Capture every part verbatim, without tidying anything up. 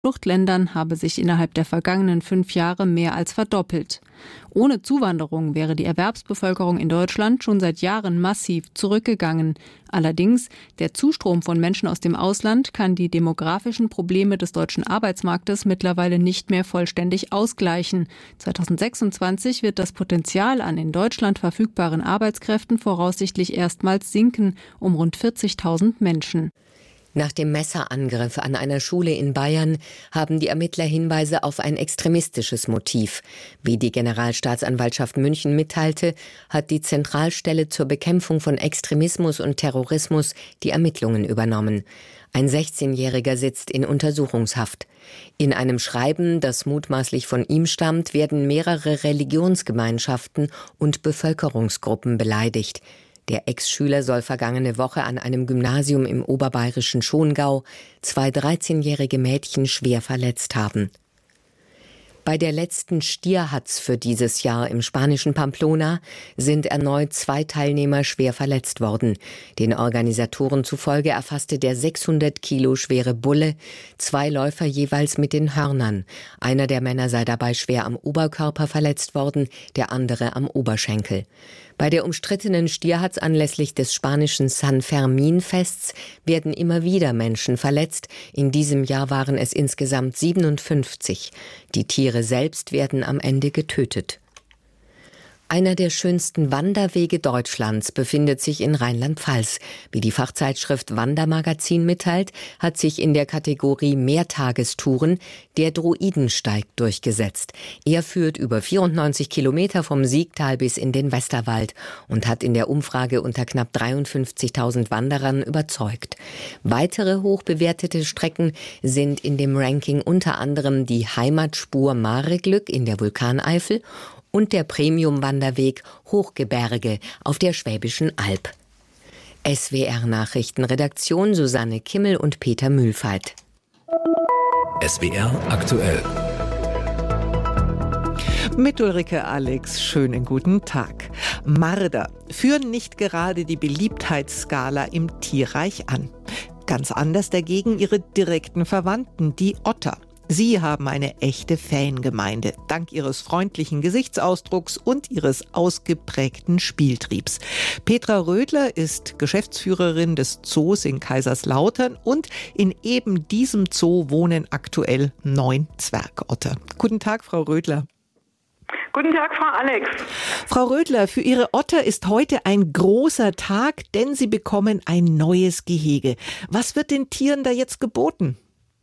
Fluchtländern habe sich innerhalb der vergangenen fünf Jahre mehr als verdoppelt. Ohne Zuwanderung wäre die Erwerbsbevölkerung in Deutschland schon seit Jahren massiv zurückgegangen. Allerdings, der Zustrom von Menschen aus dem Ausland kann die demografischen Probleme des deutschen Arbeitsmarktes mittlerweile nicht mehr vollständig ausgleichen. zweitausendsechsundzwanzig wird das Potenzial an in Deutschland verfügbaren Arbeitskräften voraussichtlich erstmals sinken, um rund vierzigtausend Menschen. Nach dem Messerangriff an einer Schule in Bayern haben die Ermittler Hinweise auf ein extremistisches Motiv. Wie die Generalstaatsanwaltschaft München mitteilte, hat die Zentralstelle zur Bekämpfung von Extremismus und Terrorismus die Ermittlungen übernommen. Ein sechzehnjähriger sitzt in Untersuchungshaft. In einem Schreiben, das mutmaßlich von ihm stammt, werden mehrere Religionsgemeinschaften und Bevölkerungsgruppen beleidigt. Der Ex-Schüler soll vergangene Woche an einem Gymnasium im oberbayerischen Schongau zwei dreizehnjährige Mädchen schwer verletzt haben. Bei der letzten Stierhatz für dieses Jahr im spanischen Pamplona sind erneut zwei Teilnehmer schwer verletzt worden. Den Organisatoren zufolge erfasste der sechshundert Kilo schwere Bulle zwei Läufer jeweils mit den Hörnern. Einer der Männer sei dabei schwer am Oberkörper verletzt worden, der andere am Oberschenkel. Bei der umstrittenen Stierhatz anlässlich des spanischen San Fermin-Fests werden immer wieder Menschen verletzt. In diesem Jahr waren es insgesamt siebenundfünfzig. Die Tiere selbst werden am Ende getötet. Einer der schönsten Wanderwege Deutschlands befindet sich in Rheinland-Pfalz. Wie die Fachzeitschrift Wandermagazin mitteilt, hat sich in der Kategorie Mehrtagestouren der Druidensteig durchgesetzt. Er führt über vierundneunzig Kilometer vom Siegtal bis in den Westerwald und hat in der Umfrage unter knapp dreiundfünfzigtausend Wanderern überzeugt. Weitere hochbewertete Strecken sind in dem Ranking unter anderem die Heimatspur Mareglück in der Vulkaneifel und der Premium-Wanderweg Hochgeberge auf der Schwäbischen Alb. S W R-Nachrichtenredaktion Susanne Kimmel und Peter Mühlfeit. S W R aktuell. Mit Ulrike Alex, schönen guten Tag. Marder führen nicht gerade die Beliebtheitsskala im Tierreich an. Ganz anders dagegen ihre direkten Verwandten, die Otter. Sie haben eine echte Fangemeinde, dank ihres freundlichen Gesichtsausdrucks und ihres ausgeprägten Spieltriebs. Petra Rödler ist Geschäftsführerin des Zoos in Kaiserslautern und in eben diesem Zoo wohnen aktuell neun Zwergotter. Guten Tag, Frau Rödler. Guten Tag, Frau Alex. Frau Rödler, für Ihre Otter ist heute ein großer Tag, denn sie bekommen ein neues Gehege. Was wird den Tieren da jetzt geboten?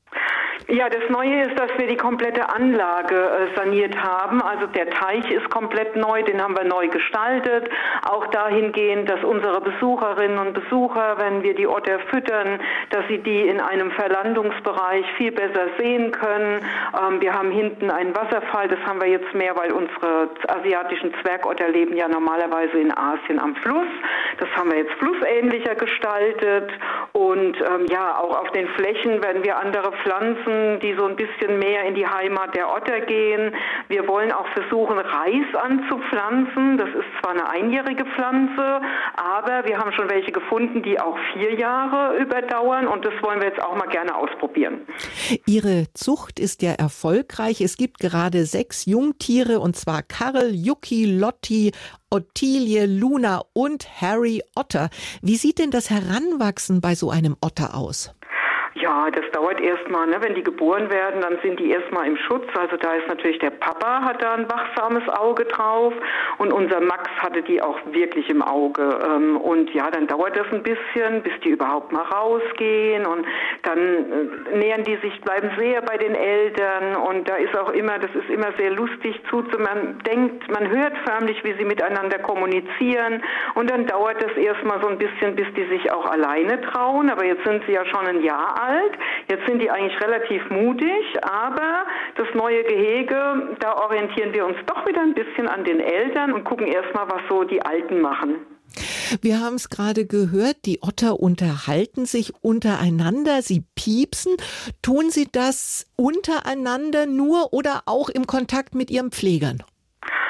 Ja, das Neue ist, dass wir die komplette Anlage äh, saniert haben. Also der Teich ist komplett neu, den haben wir neu gestaltet. Auch dahingehend, dass unsere Besucherinnen und Besucher, wenn wir die Otter füttern, dass sie die in einem Verlandungsbereich viel besser sehen können. Ähm, wir haben hinten einen Wasserfall, das haben wir jetzt mehr, weil unsere asiatischen Zwergotter leben ja normalerweise in Asien am Fluss. Das haben wir jetzt flussähnlicher gestaltet. Und ähm, ja, auch auf den Flächen werden wir andere Pflanzen, die so ein bisschen mehr in die Heimat der Otter gehen. Wir wollen auch versuchen, Reis anzupflanzen. Das ist zwar eine einjährige Pflanze, aber wir haben schon welche gefunden, die auch vier Jahre überdauern und das wollen wir jetzt auch mal gerne ausprobieren. Ihre Zucht ist ja erfolgreich. Es gibt gerade sechs Jungtiere und zwar Karl, Yuki, Lotti, Ottilie, Luna und Harry Otter. Wie sieht denn das Heranwachsen bei so einem Otter aus? Ja, das dauert erstmal, ne? Wenn die geboren werden, dann sind die erstmal im Schutz. Also da ist natürlich der Papa, hat da ein wachsames Auge drauf und unser Max hatte die auch wirklich im Auge. Und ja, dann dauert das ein bisschen, bis die überhaupt mal rausgehen und dann nähern die sich, bleiben sehr bei den Eltern und da ist auch immer, das ist immer sehr lustig zuzu, man denkt, man hört förmlich, wie sie miteinander kommunizieren und dann dauert das erstmal so ein bisschen, bis die sich auch alleine trauen, aber jetzt sind sie ja schon ein Jahr alt. Jetzt sind die eigentlich relativ mutig, aber das neue Gehege, da orientieren wir uns doch wieder ein bisschen an den Eltern und gucken erstmal, was so die Alten machen. Wir haben es gerade gehört, die Otter unterhalten sich untereinander, sie piepsen. Tun sie das untereinander nur oder auch im Kontakt mit ihren Pflegern?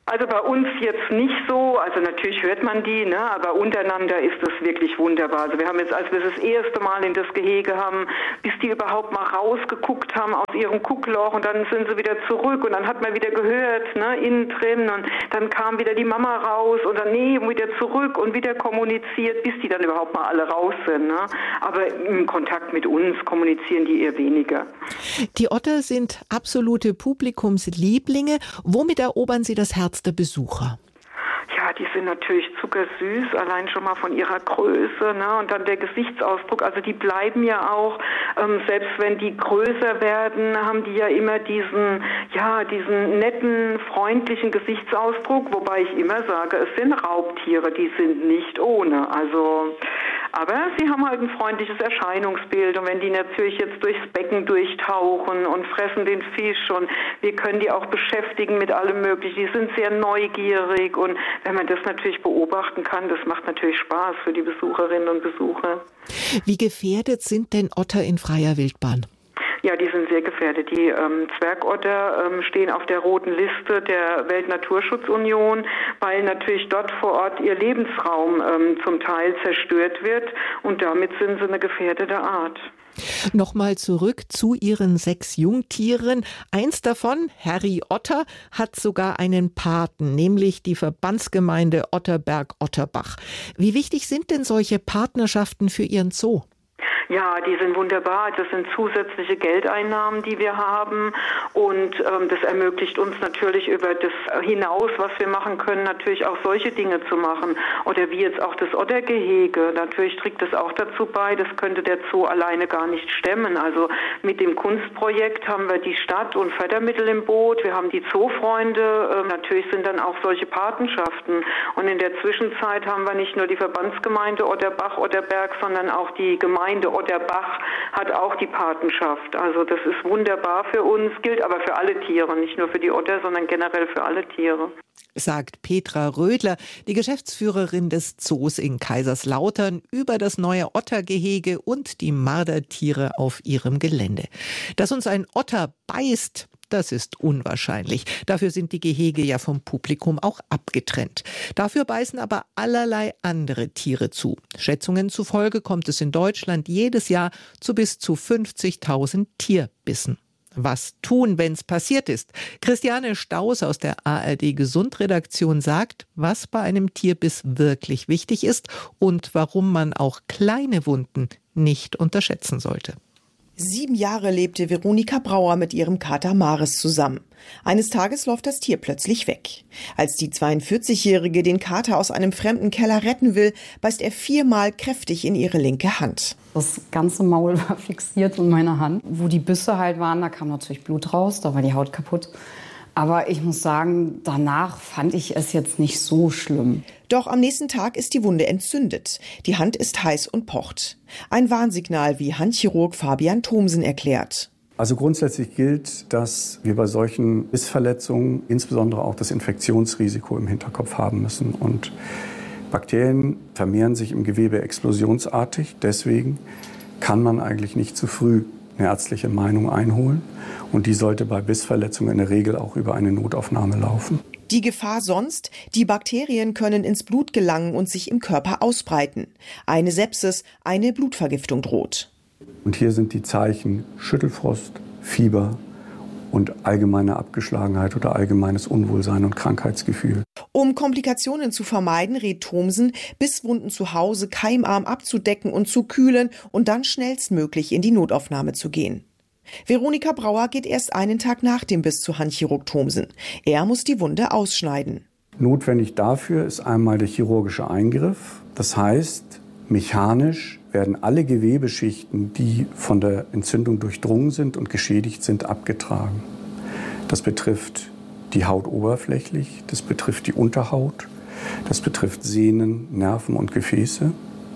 Also bei uns jetzt nicht so, also natürlich hört man die, ne, aber untereinander ist das wirklich wunderbar. Also wir haben jetzt, als wir das erste Mal in das Gehege haben, bis die überhaupt mal rausgeguckt haben aus ihrem Guckloch und dann sind sie wieder zurück und dann hat man wieder gehört, ne, innen drin und dann kam wieder die Mama raus und dann nee, wieder zurück und wieder kommuniziert, bis die dann überhaupt mal alle raus sind, ne. Aber im Kontakt mit uns kommunizieren die eher weniger. Die Otter sind absolute Publikumslieblinge. Womit erobern sie das Herz der Besucher? Ja, die sind natürlich zuckersüß, allein schon mal von ihrer Größe, ne? Und dann der Gesichtsausdruck, also die bleiben ja auch, ähm, selbst wenn die größer werden, haben die ja immer diesen, ja, diesen netten, freundlichen Gesichtsausdruck, wobei ich immer sage, es sind Raubtiere, die sind nicht ohne, also, aber sie haben halt ein freundliches Erscheinungsbild und wenn die natürlich jetzt durchs Becken durchtauchen und fressen den Fisch und wir können die auch beschäftigen mit allem Möglichen, die sind sehr neugierig und wenn man das natürlich beobachten kann, das macht natürlich Spaß für die Besucherinnen und Besucher. Wie gefährdet sind denn Otter in freier Wildbahn? Ja, die sind sehr gefährdet. Die ähm, Zwergotter ähm, stehen auf der roten Liste der Weltnaturschutzunion, weil natürlich dort vor Ort ihr Lebensraum ähm, zum Teil zerstört wird und damit sind sie eine gefährdete Art. Nochmal zurück zu Ihren sechs Jungtieren. Eins davon, Harry Otter, hat sogar einen Paten, nämlich die Verbandsgemeinde Otterberg-Otterbach. Wie wichtig sind denn solche Partnerschaften für Ihren Zoo? Ja, die sind wunderbar. Das sind zusätzliche Geldeinnahmen, die wir haben und ähm, das ermöglicht uns natürlich über das hinaus, was wir machen können, natürlich auch solche Dinge zu machen. Oder wie jetzt auch das Ottergehege. Natürlich trägt das auch dazu bei, das könnte der Zoo alleine gar nicht stemmen. Also mit dem Kunstprojekt haben wir die Stadt und Fördermittel im Boot. Wir haben die Zoofreunde. Ähm, natürlich sind dann auch solche Patenschaften. Und in der Zwischenzeit haben wir nicht nur die Verbandsgemeinde Otterbach, Otterberg, sondern auch die Gemeinde Otterbach hat auch die Patenschaft. Also das ist wunderbar für uns, gilt aber für alle Tiere, nicht nur für die Otter, sondern generell für alle Tiere. Sagt Petra Rödler, die Geschäftsführerin des Zoos in Kaiserslautern, über das neue Ottergehege und die Mardertiere auf ihrem Gelände. Dass uns ein Otter beißt, das ist unwahrscheinlich. Dafür sind die Gehege ja vom Publikum auch abgetrennt. Dafür beißen aber allerlei andere Tiere zu. Schätzungen zufolge kommt es in Deutschland jedes Jahr zu bis zu fünfzigtausend Tierbissen. Was tun, wenn es passiert ist? Christiane Staus aus der A R D-Gesundredaktion sagt, was bei einem Tierbiss wirklich wichtig ist und warum man auch kleine Wunden nicht unterschätzen sollte. Sieben Jahre lebte Veronika Brauer mit ihrem Kater Maris zusammen. Eines Tages läuft das Tier plötzlich weg. Als die zweiundvierzigjährige den Kater aus einem fremden Keller retten will, beißt er viermal kräftig in ihre linke Hand. Das ganze Maul war fixiert in meiner Hand. Wo die Bisse halt waren, da kam natürlich Blut raus, da war die Haut kaputt. Aber ich muss sagen, danach fand ich es jetzt nicht so schlimm. Doch am nächsten Tag ist die Wunde entzündet. Die Hand ist heiß und pocht. Ein Warnsignal, wie Handchirurg Fabian Thomsen erklärt. Also grundsätzlich gilt, dass wir bei solchen Bissverletzungen insbesondere auch das Infektionsrisiko im Hinterkopf haben müssen. Und Bakterien vermehren sich im Gewebe explosionsartig. Deswegen kann man eigentlich nicht zu früh eine ärztliche Meinung einholen. Und die sollte bei Bissverletzungen in der Regel auch über eine Notaufnahme laufen. Die Gefahr sonst? Die Bakterien können ins Blut gelangen und sich im Körper ausbreiten. Eine Sepsis, eine Blutvergiftung droht. Und hier sind die Zeichen Schüttelfrost, Fieber und allgemeine Abgeschlagenheit oder allgemeines Unwohlsein und Krankheitsgefühl. Um Komplikationen zu vermeiden, rät Thomsen, Bisswunden zu Hause keimarm abzudecken und zu kühlen und dann schnellstmöglich in die Notaufnahme zu gehen. Veronika Brauer geht erst einen Tag nach dem Biss zu Handchirurg Thomsen. Er muss die Wunde ausschneiden. Notwendig dafür ist einmal der chirurgische Eingriff. Das heißt, mechanisch werden alle Gewebeschichten, die von der Entzündung durchdrungen sind und geschädigt sind, abgetragen. Das betrifft die Haut oberflächlich, das betrifft die Unterhaut, das betrifft Sehnen, Nerven und Gefäße.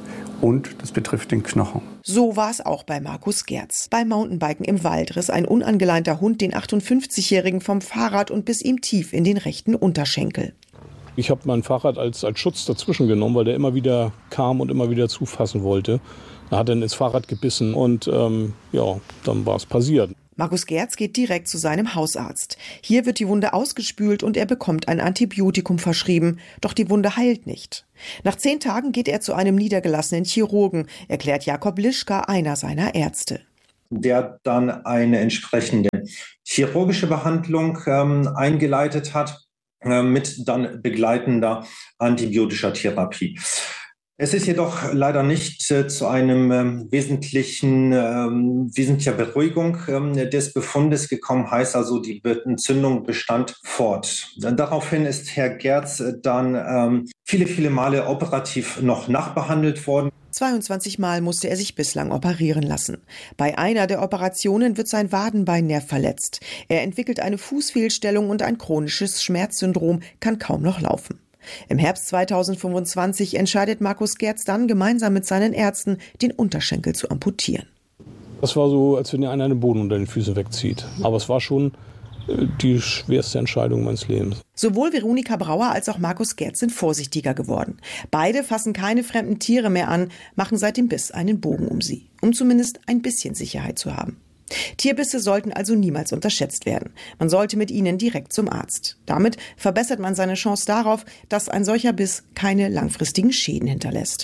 Und das betrifft den Knochen. So war es auch bei Markus Gerz. Beim Mountainbiken im Wald riss ein unangeleinter Hund den achtundfünfzigjährigen vom Fahrrad und biss ihm tief in den rechten Unterschenkel. Ich habe mein Fahrrad als, als Schutz dazwischen genommen, weil der immer wieder kam und immer wieder zufassen wollte. Da hat er ins Fahrrad gebissen und ähm, ja, dann war es passiert. Markus Gerz geht direkt zu seinem Hausarzt. Hier wird die Wunde ausgespült und er bekommt ein Antibiotikum verschrieben. Doch die Wunde heilt nicht. Nach zehn Tagen geht er zu einem niedergelassenen Chirurgen, erklärt Jakob Lischka, einer seiner Ärzte. Der dann eine entsprechende chirurgische Behandlung ähm, eingeleitet hat, äh, mit dann begleitender antibiotischer Therapie. Es ist jedoch leider nicht äh, zu einem ähm, wesentlichen, ähm, wesentlicher Beruhigung ähm, des Befundes gekommen, heißt also, die Entzündung bestand fort. Daraufhin ist Herr Gerz dann ähm, viele, viele Male operativ noch nachbehandelt worden. zweiundzwanzig Mal musste er sich bislang operieren lassen. Bei einer der Operationen wird sein Wadenbeinnerv verletzt. Er entwickelt eine Fußfehlstellung und ein chronisches Schmerzsyndrom, kann kaum noch laufen. Im Herbst zweitausendfünfundzwanzig entscheidet Markus Gerz dann gemeinsam mit seinen Ärzten, den Unterschenkel zu amputieren. Das war so, als wenn dir einer den Boden unter den Füßen wegzieht. Aber es war schon die schwerste Entscheidung meines Lebens. Sowohl Veronika Brauer als auch Markus Gerz sind vorsichtiger geworden. Beide fassen keine fremden Tiere mehr an, machen seit dem Biss einen Bogen um sie, um zumindest ein bisschen Sicherheit zu haben. Tierbisse sollten also niemals unterschätzt werden. Man sollte mit ihnen direkt zum Arzt. Damit verbessert man seine Chance darauf, dass ein solcher Biss keine langfristigen Schäden hinterlässt.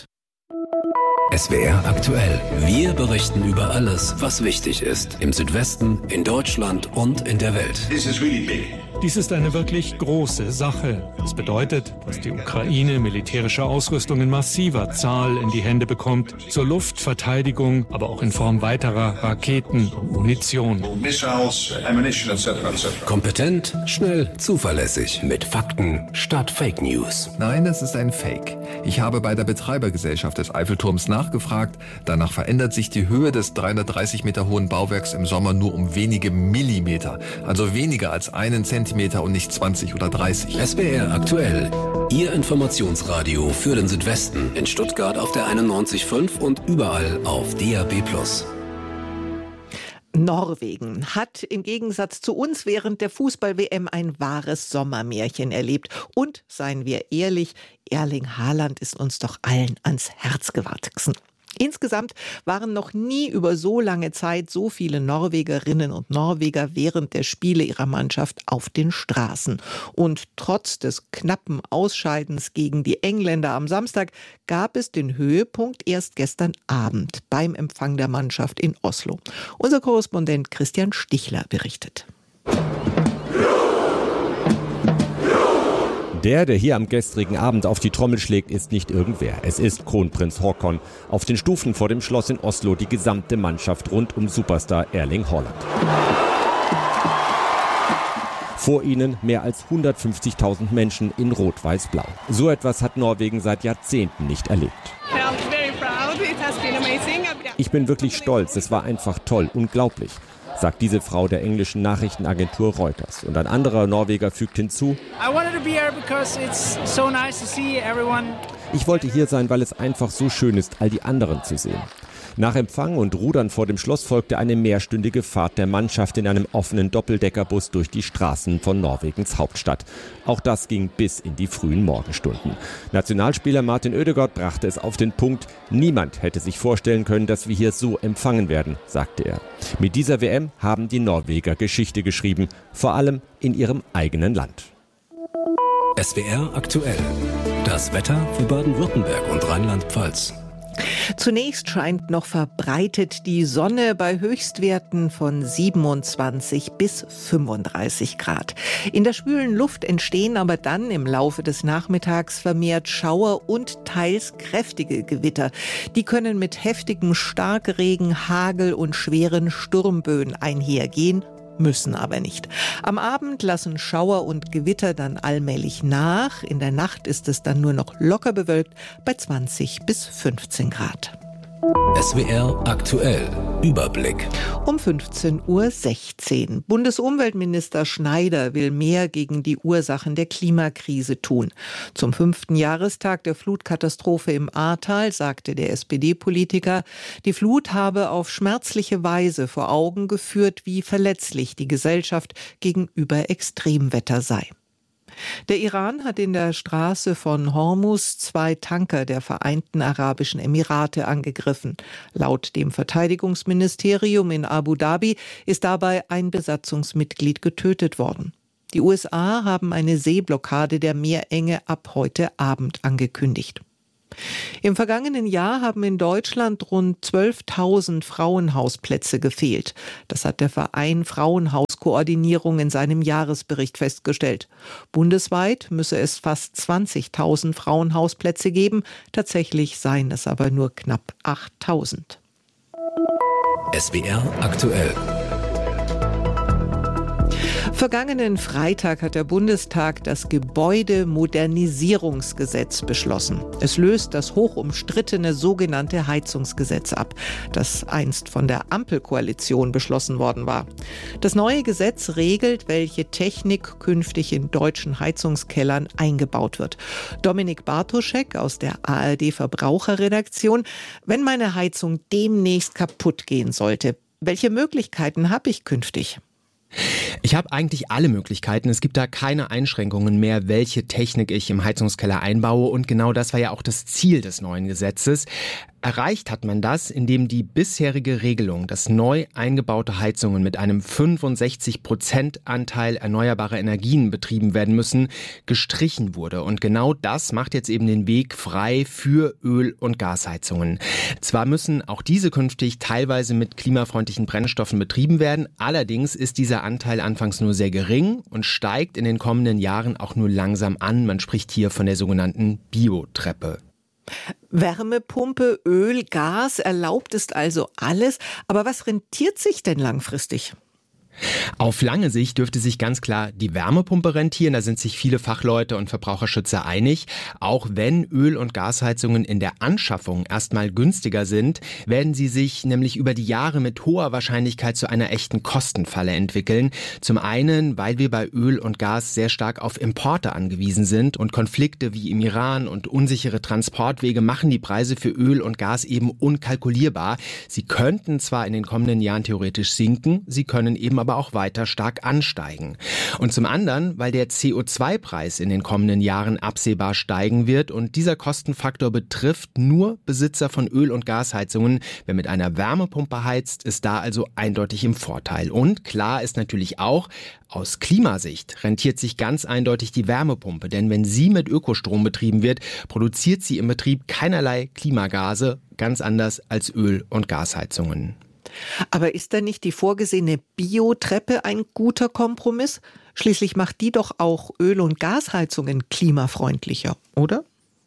S W R aktuell. Wir berichten über alles, was wichtig ist. Im Südwesten, in Deutschland und in der Welt. This is really big. Dies ist eine wirklich große Sache. Das bedeutet, dass die Ukraine militärische Ausrüstung in massiver Zahl in die Hände bekommt, zur Luftverteidigung, aber auch in Form weiterer Raketen und Munition. Missiles, ammunition, et cetera et cetera. Kompetent, schnell, zuverlässig, mit Fakten statt Fake News. Nein, es ist ein Fake. Ich habe bei der Betreibergesellschaft des Eiffelturms nachgefragt. Danach verändert sich die Höhe des dreihundertdreißig Meter hohen Bauwerks im Sommer nur um wenige Millimeter. Also weniger als einen Zentimeter und nicht zwanzig oder dreißig. S W R aktuell. Ihr Informationsradio für den Südwesten. In Stuttgart auf der einundneunzig Komma fünf und überall auf D A B plus. Norwegen hat im Gegensatz zu uns während der Fußball-W M ein wahres Sommermärchen erlebt. Und, seien wir ehrlich, Erling Haaland ist uns doch allen ans Herz gewachsen. Insgesamt waren noch nie über so lange Zeit so viele Norwegerinnen und Norweger während der Spiele ihrer Mannschaft auf den Straßen. Und trotz des knappen Ausscheidens gegen die Engländer am Samstag gab es den Höhepunkt erst gestern Abend beim Empfang der Mannschaft in Oslo. Unser Korrespondent Christian Stichler berichtet. Der, der hier am gestrigen Abend auf die Trommel schlägt, ist nicht irgendwer. Es ist Kronprinz Haakon. Auf den Stufen vor dem Schloss in Oslo die gesamte Mannschaft rund um Superstar Erling Haaland. Vor ihnen mehr als hundertfünfzigtausend Menschen in Rot-Weiß-Blau. So etwas hat Norwegen seit Jahrzehnten nicht erlebt. Ich bin wirklich stolz, es war einfach toll, unglaublich, sagt diese Frau der englischen Nachrichtenagentur Reuters. Und ein anderer Norweger fügt hinzu: Ich wollte hier sein, weil es einfach so schön ist, all die anderen zu sehen. Nach Empfang und Rudern vor dem Schloss folgte eine mehrstündige Fahrt der Mannschaft in einem offenen Doppeldeckerbus durch die Straßen von Norwegens Hauptstadt. Auch das ging bis in die frühen Morgenstunden. Nationalspieler Martin Ødegaard brachte es auf den Punkt: Niemand hätte sich vorstellen können, dass wir hier so empfangen werden, sagte er. Mit dieser W M haben die Norweger Geschichte geschrieben, vor allem in ihrem eigenen Land. S W R aktuell. Das Wetter für Baden-Württemberg und Rheinland-Pfalz. Zunächst scheint noch verbreitet die Sonne bei Höchstwerten von siebenundzwanzig bis fünfunddreißig Grad. In der schwülen Luft entstehen aber dann im Laufe des Nachmittags vermehrt Schauer und teils kräftige Gewitter. Die können mit heftigem Starkregen, Hagel und schweren Sturmböen einhergehen, müssen aber nicht. Am Abend lassen Schauer und Gewitter dann allmählich nach. In der Nacht ist es dann nur noch locker bewölkt bei zwanzig bis fünfzehn Grad. S W R aktuell. Überblick. Um fünfzehn Uhr sechzehn. Bundesumweltminister Schneider will mehr gegen die Ursachen der Klimakrise tun. Zum fünften Jahrestag der Flutkatastrophe im Ahrtal sagte der S P D-Politiker, die Flut habe auf schmerzliche Weise vor Augen geführt, wie verletzlich die Gesellschaft gegenüber Extremwetter sei. Der Iran hat in der Straße von Hormuz zwei Tanker der Vereinten Arabischen Emirate angegriffen. Laut dem Verteidigungsministerium in Abu Dhabi ist dabei ein Besatzungsmitglied getötet worden. Die U S A haben eine Seeblockade der Meerenge ab heute Abend angekündigt. Im vergangenen Jahr haben in Deutschland rund zwölftausend Frauenhausplätze gefehlt. Das hat der Verein Frauenhauskoordinierung in seinem Jahresbericht festgestellt. Bundesweit müsse es fast zwanzigtausend Frauenhausplätze geben. Tatsächlich seien es aber nur knapp achttausend. S W R aktuell. Vergangenen Freitag hat der Bundestag das Gebäudemodernisierungsgesetz beschlossen. Es löst das hochumstrittene sogenannte Heizungsgesetz ab, das einst von der Ampelkoalition beschlossen worden war. Das neue Gesetz regelt, welche Technik künftig in deutschen Heizungskellern eingebaut wird. Dominik Bartoschek aus der A R D-Verbraucherredaktion. Wenn meine Heizung demnächst kaputt gehen sollte, welche Möglichkeiten habe ich künftig? Ich habe eigentlich alle Möglichkeiten. Es gibt da keine Einschränkungen mehr, welche Technik ich im Heizungskeller einbaue. Und genau das war ja auch das Ziel des neuen Gesetzes. Erreicht hat man das, indem die bisherige Regelung, dass neu eingebaute Heizungen mit einem fünfundsechzig Prozent Anteil erneuerbarer Energien betrieben werden müssen, gestrichen wurde. Und genau das macht jetzt eben den Weg frei für Öl- und Gasheizungen. Zwar müssen auch diese künftig teilweise mit klimafreundlichen Brennstoffen betrieben werden, allerdings ist dieser Anteil anfangs nur sehr gering und steigt in den kommenden Jahren auch nur langsam an. Man spricht hier von der sogenannten Biotreppe. Wärmepumpe, Öl, Gas, erlaubt ist also alles. Aber was rentiert sich denn langfristig? Auf lange Sicht dürfte sich ganz klar die Wärmepumpe rentieren. Da sind sich viele Fachleute und Verbraucherschützer einig. Auch wenn Öl- und Gasheizungen in der Anschaffung erstmal günstiger sind, werden sie sich nämlich über die Jahre mit hoher Wahrscheinlichkeit zu einer echten Kostenfalle entwickeln. Zum einen, weil wir bei Öl und Gas sehr stark auf Importe angewiesen sind und Konflikte wie im Iran und unsichere Transportwege machen die Preise für Öl und Gas eben unkalkulierbar. Sie könnten zwar in den kommenden Jahren theoretisch sinken, sie können eben aber auch weiter stark ansteigen. Und zum anderen, weil der C O zwei Preis in den kommenden Jahren absehbar steigen wird und dieser Kostenfaktor betrifft nur Besitzer von Öl- und Gasheizungen. Wer mit einer Wärmepumpe heizt, ist da also eindeutig im Vorteil. Und klar ist natürlich auch, aus Klimasicht rentiert sich ganz eindeutig die Wärmepumpe, denn wenn sie mit Ökostrom betrieben wird, produziert sie im Betrieb keinerlei Klimagase, ganz anders als Öl- und Gasheizungen. Aber ist da nicht die vorgesehene Biotreppe ein guter Kompromiss? Schließlich macht die doch auch Öl- und Gasheizungen klimafreundlicher, oder?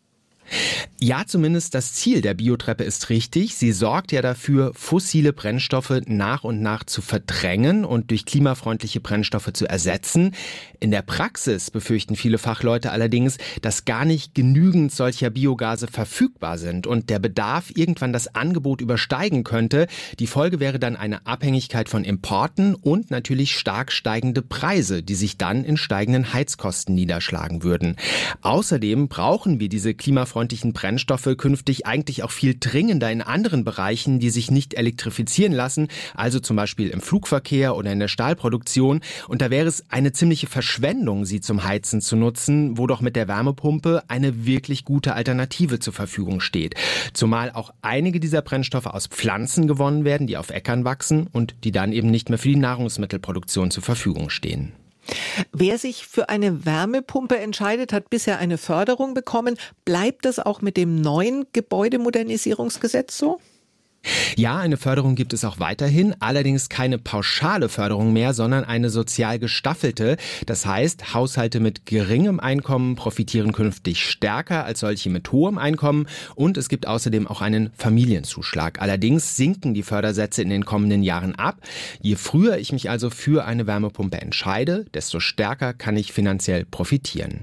Ja, zumindest das Ziel der Biotreppe ist richtig. Sie sorgt ja dafür, fossile Brennstoffe nach und nach zu verdrängen und durch klimafreundliche Brennstoffe zu ersetzen. In der Praxis befürchten viele Fachleute allerdings, dass gar nicht genügend solcher Biogase verfügbar sind und der Bedarf irgendwann das Angebot übersteigen könnte. Die Folge wäre dann eine Abhängigkeit von Importen und natürlich stark steigende Preise, die sich dann in steigenden Heizkosten niederschlagen würden. Außerdem brauchen wir diese klimafreundlichen Brennstoffe künftig eigentlich auch viel dringender in anderen Bereichen, die sich nicht elektrifizieren lassen, also zum Beispiel im Flugverkehr oder in der Stahlproduktion. Und da wäre es eine ziemliche Verschwendung, sie zum Heizen zu nutzen, wo doch mit der Wärmepumpe eine wirklich gute Alternative zur Verfügung steht. Zumal auch einige dieser Brennstoffe aus Pflanzen gewonnen werden, die auf Äckern wachsen und die dann eben nicht mehr für die Nahrungsmittelproduktion zur Verfügung stehen. Wer sich für eine Wärmepumpe entscheidet, hat bisher eine Förderung bekommen. Bleibt das auch mit dem neuen Gebäudemodernisierungsgesetz so? Ja, eine Förderung gibt es auch weiterhin, allerdings keine pauschale Förderung mehr, sondern eine sozial gestaffelte. Das heißt, Haushalte mit geringem Einkommen profitieren künftig stärker als solche mit hohem Einkommen und es gibt außerdem auch einen Familienzuschlag. Allerdings sinken die Fördersätze in den kommenden Jahren ab. Je früher ich mich also für eine Wärmepumpe entscheide, desto stärker kann ich finanziell profitieren.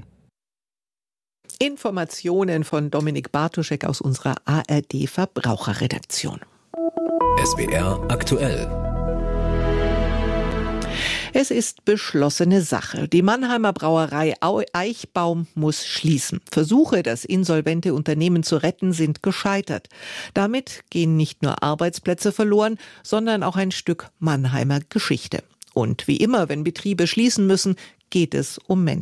Informationen von Dominik Bartoschek aus unserer A R D-Verbraucherredaktion. S W R aktuell. Es ist beschlossene Sache. Die Mannheimer Brauerei Eichbaum muss schließen. Versuche, das insolvente Unternehmen zu retten, sind gescheitert. Damit gehen nicht nur Arbeitsplätze verloren, sondern auch ein Stück Mannheimer Geschichte. Und wie immer, wenn Betriebe schließen müssen, geht es um Menschen.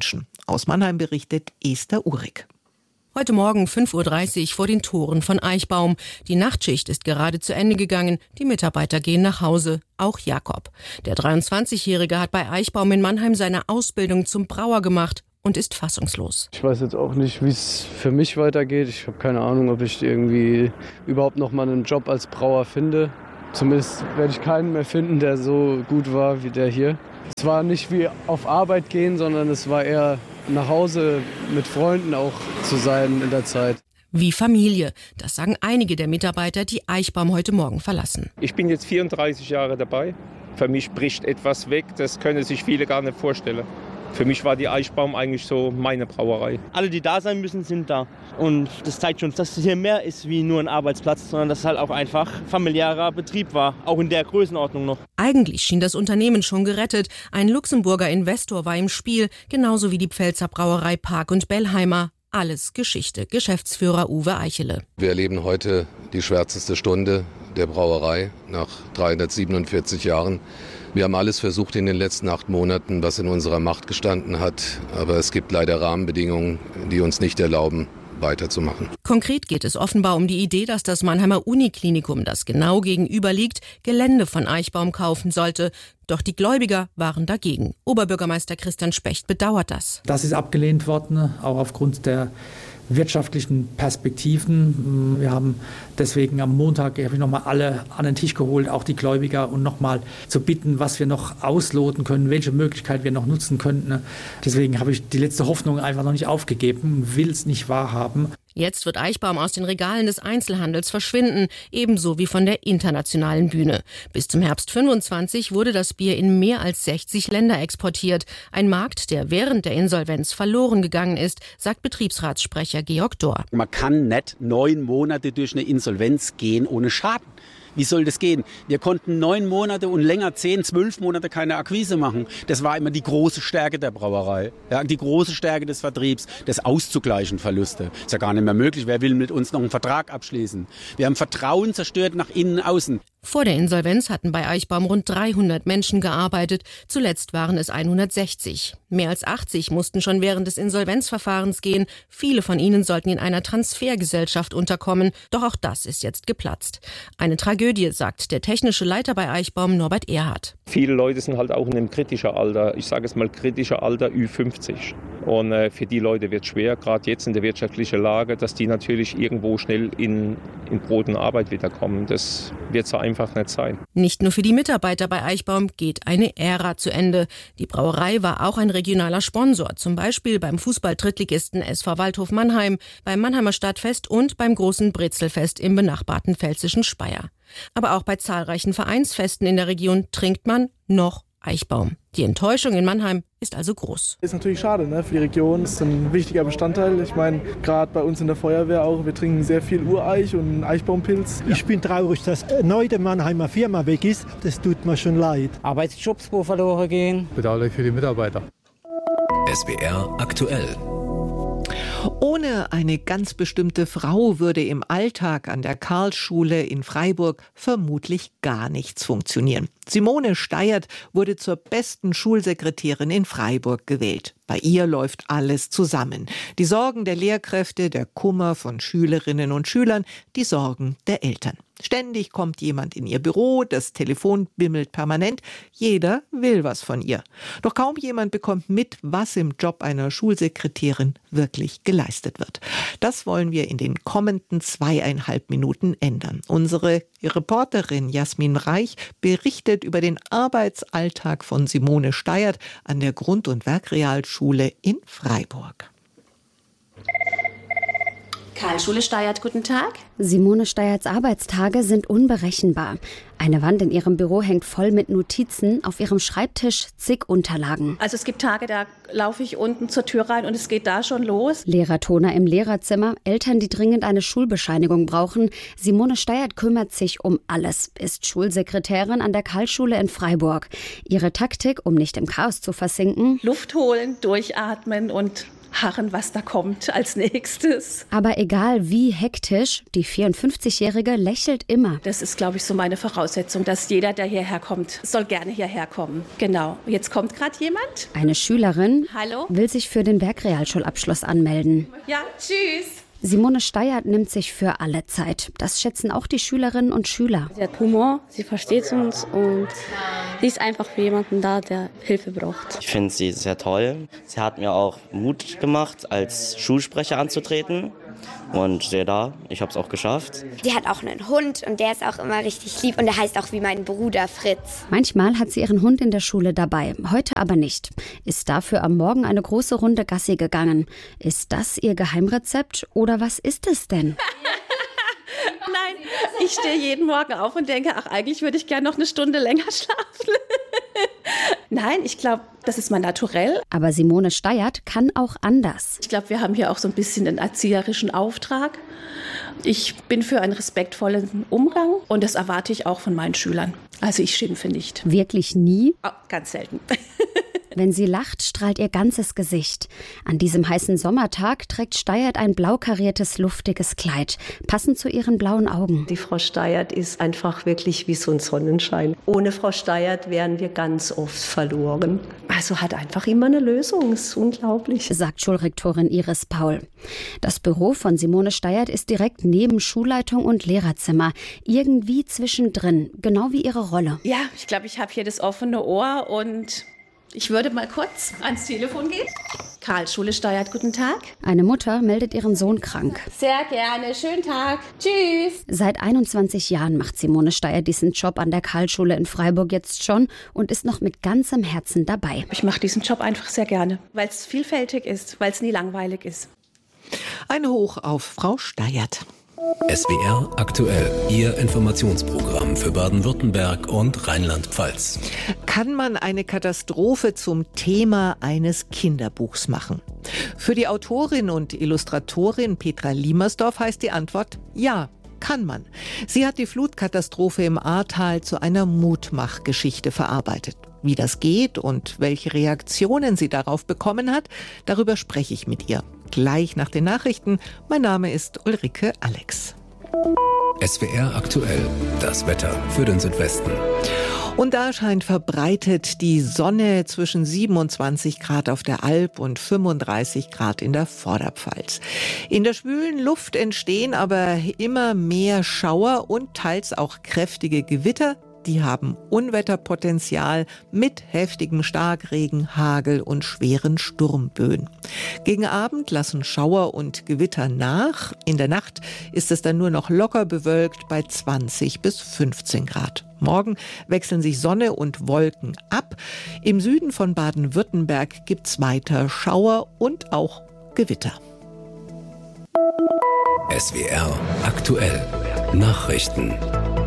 Aus Mannheim berichtet Esther Uhrig. Heute Morgen fünf Uhr dreißig vor den Toren von Eichbaum. Die Nachtschicht ist gerade zu Ende gegangen. Die Mitarbeiter gehen nach Hause. Auch Jakob. Der dreiundzwanzigjährige hat bei Eichbaum in Mannheim seine Ausbildung zum Brauer gemacht und ist fassungslos. Ich weiß jetzt auch nicht, wie es für mich weitergeht. Ich habe keine Ahnung, ob ich irgendwie überhaupt noch mal einen Job als Brauer finde. Zumindest werde ich keinen mehr finden, der so gut war wie der hier. Es war nicht wie auf Arbeit gehen, sondern es war eher nach Hause mit Freunden auch zu sein in der Zeit. Wie Familie, das sagen einige der Mitarbeiter, die Eichbaum heute Morgen verlassen. Ich bin jetzt vierunddreißig Jahre dabei. Für mich bricht etwas weg, das können sich viele gar nicht vorstellen. Für mich war die Eichbaum eigentlich so meine Brauerei. Alle, die da sein müssen, sind da. Und das zeigt schon, dass es hier mehr ist wie nur ein Arbeitsplatz, sondern dass es halt auch einfach familiärer Betrieb war, auch in der Größenordnung noch. Eigentlich schien das Unternehmen schon gerettet. Ein Luxemburger Investor war im Spiel, genauso wie die Pfälzer Brauerei Park und Bellheimer. Alles Geschichte. Geschäftsführer Uwe Eichele. Wir erleben heute die schwärzeste Stunde der Brauerei nach dreihundertsiebenundvierzig Jahren. Wir haben alles versucht in den letzten acht Monaten, was in unserer Macht gestanden hat. Aber es gibt leider Rahmenbedingungen, die uns nicht erlauben, weiterzumachen. Konkret geht es offenbar um die Idee, dass das Mannheimer Uniklinikum, das genau gegenüber liegt, Gelände von Eichbaum kaufen sollte. Doch die Gläubiger waren dagegen. Oberbürgermeister Christian Specht bedauert das. Das ist abgelehnt worden, auch aufgrund der wirtschaftlichen Perspektiven. Wir haben deswegen am Montag habe ich noch mal alle an den Tisch geholt, auch die Gläubiger, und noch mal zu bitten, was wir noch ausloten können, welche Möglichkeit wir noch nutzen könnten. Deswegen habe ich die letzte Hoffnung einfach noch nicht aufgegeben, will es nicht wahrhaben. Jetzt wird Eichbaum aus den Regalen des Einzelhandels verschwinden, ebenso wie von der internationalen Bühne. Bis zum Herbst fünfundzwanzig wurde das Bier in mehr als sechzig Länder exportiert. Ein Markt, der während der Insolvenz verloren gegangen ist, sagt Betriebsratssprecher Georg Dohr. Man kann nicht neun Monate durch eine Insolvenz gehen ohne Schaden. Wie soll das gehen? Wir konnten neun Monate und länger, zehn, zwölf Monate keine Akquise machen. Das war immer die große Stärke der Brauerei. Ja, die große Stärke des Vertriebs, das auszugleichen Verluste. Ist ja gar nicht mehr möglich. Wer will mit uns noch einen Vertrag abschließen? Wir haben Vertrauen zerstört nach innen, außen. Vor der Insolvenz hatten bei Eichbaum rund dreihundert Menschen gearbeitet. Zuletzt waren es hundertsechzig. Mehr als achtzig mussten schon während des Insolvenzverfahrens gehen. Viele von ihnen sollten in einer Transfergesellschaft unterkommen. Doch auch das ist jetzt geplatzt. Eine Tragödie, sagt der technische Leiter bei Eichbaum, Norbert Erhardt. Viele Leute sind halt auch in einem kritischen Alter. Ich sage es mal kritischer Alter, Ü fünfzig. Und äh, für die Leute wird es schwer, gerade jetzt in der wirtschaftlichen Lage, dass die natürlich irgendwo schnell in, in Brot und Arbeit wiederkommen. Das wird so einfach nicht sein. Nicht nur für die Mitarbeiter bei Eichbaum geht eine Ära zu Ende. Die Brauerei war auch ein regionaler Sponsor, zum Beispiel beim Fußball-Drittligisten S V Waldhof Mannheim, beim Mannheimer Stadtfest und beim großen Brezelfest im benachbarten pfälzischen Speyer. Aber auch bei zahlreichen Vereinsfesten in der Region trinkt man noch Eichbaum. Die Enttäuschung in Mannheim ist also groß. Ist natürlich schade, ne? Für die Region ist ein wichtiger Bestandteil. Ich meine, gerade bei uns in der Feuerwehr auch, wir trinken sehr viel Ureich und Eichbaumpilz. Ja. Ich bin traurig, dass eine neue Mannheimer Firma weg ist. Das tut mir schon leid. Arbeitsjobs, wo verloren gehen. Bedauerlich für die Mitarbeiter. S W R aktuell. Ohne eine ganz bestimmte Frau würde im Alltag an der Karlsschule in Freiburg vermutlich gar nichts funktionieren. Simone Steiert wurde zur besten Schulsekretärin in Freiburg gewählt. Bei ihr läuft alles zusammen. Die Sorgen der Lehrkräfte, der Kummer von Schülerinnen und Schülern, die Sorgen der Eltern. Ständig kommt jemand in ihr Büro, das Telefon bimmelt permanent. Jeder will was von ihr. Doch kaum jemand bekommt mit, was im Job einer Schulsekretärin wirklich geleistet wird. Das wollen wir in den kommenden zweieinhalb Minuten ändern. Unsere Reporterin Jasmin Reich berichtet über den Arbeitsalltag von Simone Steiert an der Grund- und Werkrealschule in Freiburg. Karlsschule Steiert, guten Tag. Simone Steierts Arbeitstage sind unberechenbar. Eine Wand in ihrem Büro hängt voll mit Notizen, auf ihrem Schreibtisch zig Unterlagen. Also es gibt Tage, da laufe ich unten zur Tür rein und es geht da schon los. Lehrertoner im Lehrerzimmer, Eltern, die dringend eine Schulbescheinigung brauchen. Simone Steiert kümmert sich um alles, ist Schulsekretärin an der Karlsschule in Freiburg. Ihre Taktik, um nicht im Chaos zu versinken: Luft holen, durchatmen und harren, was da kommt als nächstes. Aber egal wie hektisch, die vierundfünfzigjährige lächelt immer. Das ist, glaube ich, so meine Voraussetzung, dass jeder, der hierher kommt, soll gerne hierher kommen. Genau. Jetzt kommt gerade jemand. Eine Schülerin Hallo? will sich für den Bergrealschulabschluss anmelden. Ja, tschüss. Simone Steiert nimmt sich für alle Zeit. Das schätzen auch die Schülerinnen und Schüler. Sie hat Humor, sie versteht uns und sie ist einfach für jemanden da, der Hilfe braucht. Ich finde sie sehr toll. Sie hat mir auch Mut gemacht, als Schulsprecher anzutreten. Und sehe da, ich habe es auch geschafft. Die hat auch einen Hund und der ist auch immer richtig lieb und der heißt auch wie mein Bruder Fritz. Manchmal hat sie ihren Hund in der Schule dabei, heute aber nicht. Ist dafür am Morgen eine große Runde Gassi gegangen. Ist das ihr Geheimrezept oder was ist es denn? Nein, ich stehe jeden Morgen auf und denke, ach, eigentlich würde ich gerne noch eine Stunde länger schlafen. Nein, ich glaube, das ist mal naturell. Aber Simone Steiert kann auch anders. Ich glaube, wir haben hier auch so ein bisschen einen erzieherischen Auftrag. Ich bin für einen respektvollen Umgang und das erwarte ich auch von meinen Schülern. Also ich schimpfe nicht. Wirklich nie? Oh, ganz selten. Wenn sie lacht, strahlt ihr ganzes Gesicht. An diesem heißen Sommertag trägt Steiert ein blau kariertes, luftiges Kleid, passend zu ihren blauen Augen. Die Frau Steiert ist einfach wirklich wie so ein Sonnenschein. Ohne Frau Steiert wären wir ganz oft verloren. Also hat einfach immer eine Lösung, das ist unglaublich. Sagt Schulrektorin Iris Paul. Das Büro von Simone Steiert ist direkt neben Schulleitung und Lehrerzimmer. Irgendwie zwischendrin, genau wie ihre Rolle. Ja, ich glaube, ich habe hier das offene Ohr und ich würde mal kurz ans Telefon gehen. Karlsschule Steiert, guten Tag. Eine Mutter meldet ihren Sohn krank. Sehr gerne, schönen Tag. Tschüss. Seit einundzwanzig Jahren macht Simone Steiert diesen Job an der Karlsschule in Freiburg jetzt schon und ist noch mit ganzem Herzen dabei. Ich mache diesen Job einfach sehr gerne, weil es vielfältig ist, weil es nie langweilig ist. Ein Hoch auf Frau Steiert. S W R aktuell, Ihr Informationsprogramm für Baden-Württemberg und Rheinland-Pfalz. Kann man eine Katastrophe zum Thema eines Kinderbuchs machen? Für die Autorin und Illustratorin Petra Liemersdorf heißt die Antwort ja. Kann man. Sie hat die Flutkatastrophe im Ahrtal zu einer Mutmachgeschichte verarbeitet. Wie das geht und welche Reaktionen sie darauf bekommen hat, darüber spreche ich mit ihr. Gleich nach den Nachrichten. Mein Name ist Ulrike Alex. S W R aktuell, das Wetter für den Südwesten. Und da scheint verbreitet die Sonne zwischen siebenundzwanzig Grad auf der Alp und fünfunddreißig Grad in der Vorderpfalz. In der schwülen Luft entstehen aber immer mehr Schauer und teils auch kräftige Gewitter. Die haben Unwetterpotenzial mit heftigem Starkregen, Hagel und schweren Sturmböen. Gegen Abend lassen Schauer und Gewitter nach. In der Nacht ist es dann nur noch locker bewölkt bei zwanzig bis fünfzehn Grad. Morgen wechseln sich Sonne und Wolken ab. Im Süden von Baden-Württemberg gibt's weiter Schauer und auch Gewitter. S W R aktuell, Nachrichten.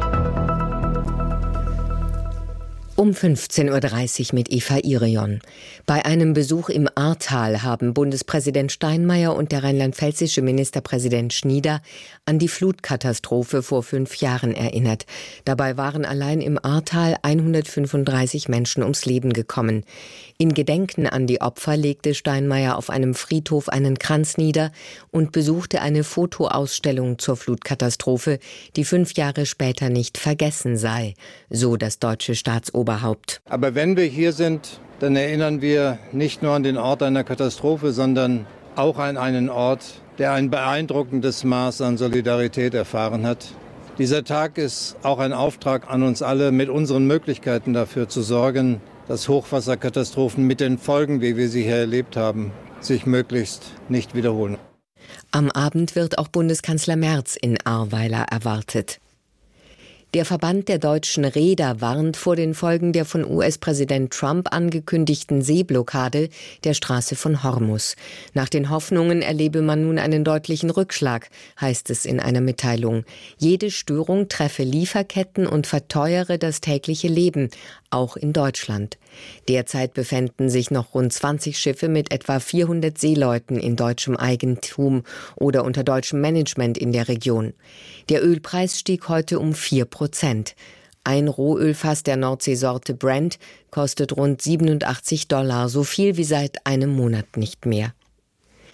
Um fünfzehn Uhr dreißig mit Eva Irion. Bei einem Besuch im Ahrtal haben Bundespräsident Steinmeier und der rheinland-pfälzische Ministerpräsident Schnieder an die Flutkatastrophe vor fünf Jahren erinnert. Dabei waren allein im Ahrtal hundertfünfunddreißig Menschen ums Leben gekommen. In Gedenken an die Opfer legte Steinmeier auf einem Friedhof einen Kranz nieder und besuchte eine Fotoausstellung zur Flutkatastrophe, die fünf Jahre später nicht vergessen sei, so das deutsche Staatsoberhaupt. Aber wenn wir hier sind, dann erinnern wir nicht nur an den Ort einer Katastrophe, sondern auch an einen Ort, der ein beeindruckendes Maß an Solidarität erfahren hat. Dieser Tag ist auch ein Auftrag an uns alle, mit unseren Möglichkeiten dafür zu sorgen, dass Hochwasserkatastrophen mit den Folgen, wie wir sie hier erlebt haben, sich möglichst nicht wiederholen. Am Abend wird auch Bundeskanzler Merz in Ahrweiler erwartet. Der Verband der deutschen Reeder warnt vor den Folgen der von U S-Präsident Trump angekündigten Seeblockade der Straße von Hormuz. Nach den Hoffnungen erlebe man nun einen deutlichen Rückschlag, heißt es in einer Mitteilung. Jede Störung treffe Lieferketten und verteuere das tägliche Leben, auch in Deutschland. Derzeit befänden sich noch rund zwanzig Schiffe mit etwa vierhundert Seeleuten in deutschem Eigentum oder unter deutschem Management in der Region. Der Ölpreis stieg heute um vier Prozent. Ein Rohölfass der Nordseesorte Brent kostet rund siebenundachtzig Dollar, so viel wie seit einem Monat nicht mehr.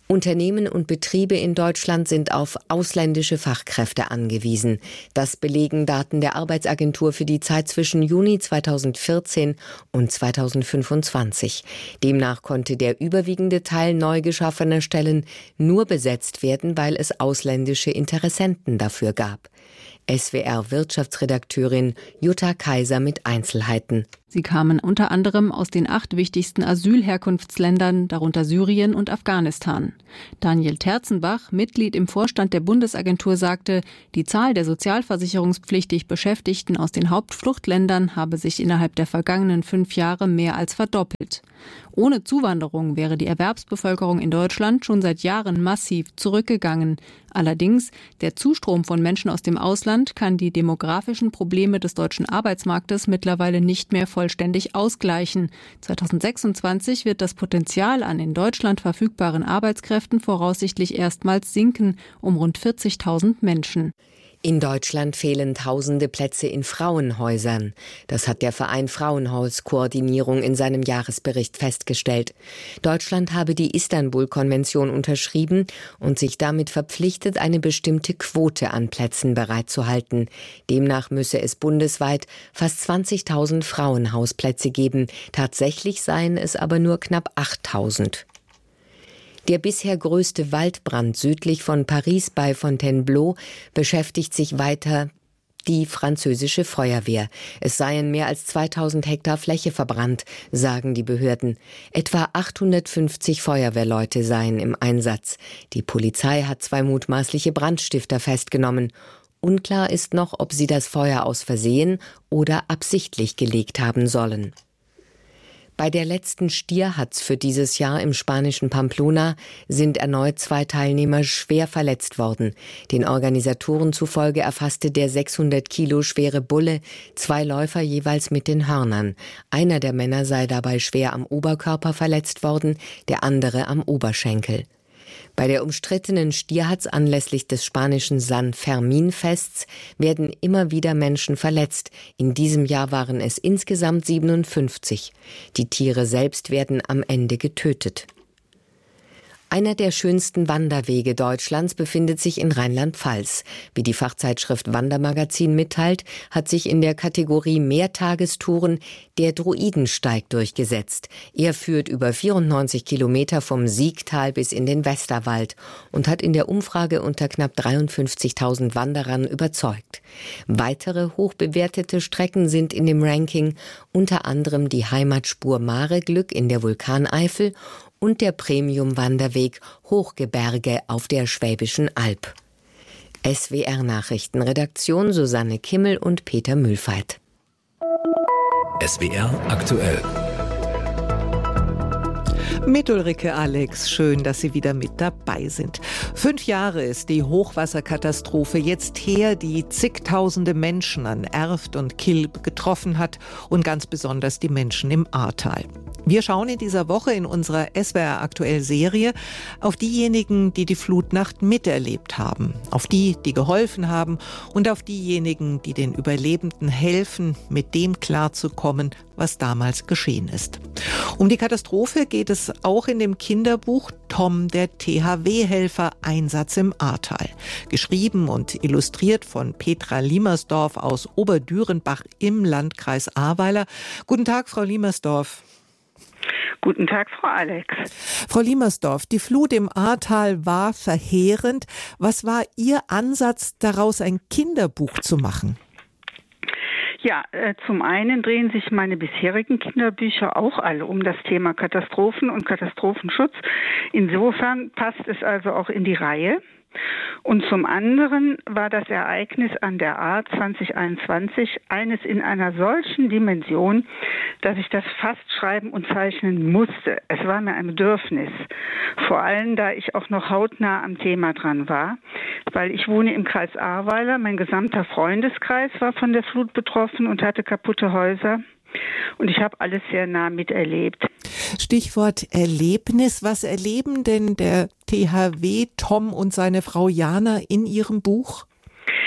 Unternehmen und Betriebe in Deutschland sind auf ausländische Fachkräfte angewiesen. Das belegen Daten der Arbeitsagentur für die Zeit zwischen Juni zweitausendvierzehn und zweitausendfünfundzwanzig. Demnach konnte der überwiegende Teil neu geschaffener Stellen nur besetzt werden, weil es ausländische Interessenten dafür gab. S W R-Wirtschaftsredakteurin Jutta Kaiser mit Einzelheiten. Sie kamen unter anderem aus den acht wichtigsten Asylherkunftsländern, darunter Syrien und Afghanistan. Daniel Terzenbach, Mitglied im Vorstand der Bundesagentur, sagte, die Zahl der sozialversicherungspflichtig Beschäftigten aus den Hauptfluchtländern habe sich innerhalb der vergangenen fünf Jahre mehr als verdoppelt. Ohne Zuwanderung wäre die Erwerbsbevölkerung in Deutschland schon seit Jahren massiv zurückgegangen. Allerdings, der Zustrom von Menschen aus dem Ausland kann die demografischen Probleme des deutschen Arbeitsmarktes mittlerweile nicht mehr vollständig ausgleichen. zweitausendsechsundzwanzig wird das Potenzial an in Deutschland verfügbaren Arbeitskräften voraussichtlich erstmals sinken um rund vierzigtausend Menschen. In Deutschland fehlen tausende Plätze in Frauenhäusern. Das hat der Verein Frauenhauskoordinierung in seinem Jahresbericht festgestellt. Deutschland habe die Istanbul-Konvention unterschrieben und sich damit verpflichtet, eine bestimmte Quote an Plätzen bereitzuhalten. Demnach müsse es bundesweit fast zwanzigtausend Frauenhausplätze geben. Tatsächlich seien es aber nur knapp achttausend. Der bisher größte Waldbrand südlich von Paris bei Fontainebleau beschäftigt sich weiter die französische Feuerwehr. Es seien mehr als zweitausend Hektar Fläche verbrannt, sagen die Behörden. Etwa achthundertfünfzig Feuerwehrleute seien im Einsatz. Die Polizei hat zwei mutmaßliche Brandstifter festgenommen. Unklar ist noch, ob sie das Feuer aus Versehen oder absichtlich gelegt haben sollen. Bei der letzten Stierhatz für dieses Jahr im spanischen Pamplona sind erneut zwei Teilnehmer schwer verletzt worden. Den Organisatoren zufolge erfasste der sechshundert Kilo schwere Bulle zwei Läufer jeweils mit den Hörnern. Einer der Männer sei dabei schwer am Oberkörper verletzt worden, der andere am Oberschenkel. Bei der umstrittenen Stierhatz anlässlich des spanischen San Fermin-Fests werden immer wieder Menschen verletzt. In diesem Jahr waren es insgesamt siebenundfünfzig. Die Tiere selbst werden am Ende getötet. Einer der schönsten Wanderwege Deutschlands befindet sich in Rheinland-Pfalz. Wie die Fachzeitschrift Wandermagazin mitteilt, hat sich in der Kategorie Mehrtagestouren der Druidensteig durchgesetzt. Er führt über vierundneunzig Kilometer vom Siegtal bis in den Westerwald und hat in der Umfrage unter knapp dreiundfünfzigtausend Wanderern überzeugt. Weitere hochbewertete Strecken sind in dem Ranking unter anderem die Heimatspur Mareglück in der Vulkaneifel und der Premium-Wanderweg Hochgeberge auf der Schwäbischen Alb. S W R-Nachrichtenredaktion Susanne Kimmel und Peter Mühlfeit. S W R aktuell. Mit Ulrike Alex, schön, dass Sie wieder mit dabei sind. Fünf Jahre ist die Hochwasserkatastrophe jetzt her, die zigtausende Menschen an Erft und Kilb getroffen hat und ganz besonders die Menschen im Ahrtal. Wir schauen in dieser Woche in unserer S W R aktuell Serie auf diejenigen, die die Flutnacht miterlebt haben, auf die, die geholfen haben und auf diejenigen, die den Überlebenden helfen, mit dem klarzukommen, was damals geschehen ist. Um die Katastrophe geht es auch in dem Kinderbuch Tom, der T H W-Helfer, Einsatz im Ahrtal. Geschrieben und illustriert von Petra Liemersdorf aus Oberdürenbach im Landkreis Ahrweiler. Guten Tag, Frau Liemersdorf. Guten Tag, Frau Alex. Frau Liemersdorf, die Flut im Ahrtal war verheerend. Was war Ihr Ansatz, daraus ein Kinderbuch zu machen? Ja, äh, zum einen drehen sich meine bisherigen Kinderbücher auch alle um das Thema Katastrophen und Katastrophenschutz. Insofern passt es also auch in die Reihe. Und zum anderen war das Ereignis an der Ahr zwanzig einundzwanzig eines in einer solchen Dimension, dass ich das fast schreiben und zeichnen musste. Es war mir ein Bedürfnis, vor allem da ich auch noch hautnah am Thema dran war, weil ich wohne im Kreis Ahrweiler, mein gesamter Freundeskreis war von der Flut betroffen und hatte kaputte Häuser. Und ich habe alles sehr nah miterlebt. Stichwort Erlebnis. Was erleben denn der T H W, Tom und seine Frau Jana in ihrem Buch?